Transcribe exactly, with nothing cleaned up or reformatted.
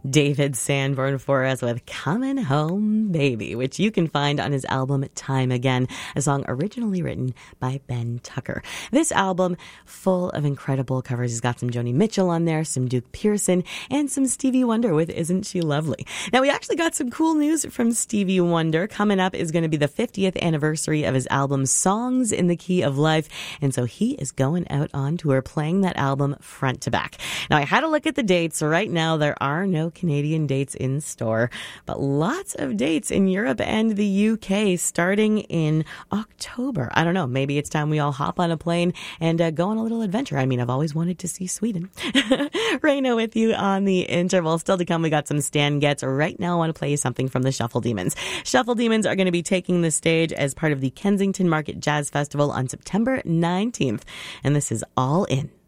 David Sanborn for us with Coming Home Baby, which you can find on his album Time Again, a song originally written by Ben Tucker. This album, full of incredible covers. He's got some Joni Mitchell on there, some Duke Pearson, and some Stevie Wonder with Isn't She Lovely. Now, we actually got some cool news from Stevie Wonder. Coming up is going to be the fiftieth anniversary of his album Songs in the Key of Life, and so he is going out on tour playing that album front to back. Now, I had a look at the dates. So right now, there are no Canadian dates in store, but lots of dates in Europe and the U K starting in October. I don't know, maybe it's time we all hop on a plane and uh, go on a little adventure. I mean, I've always wanted to see Sweden. Raina with you on the interval. Still to come, we got some Stan Getz. Right now, I want to play you something from the Shuffle Demons. Shuffle Demons are going to be taking the stage as part of the Kensington Market Jazz Festival on September nineteenth, and this is All In.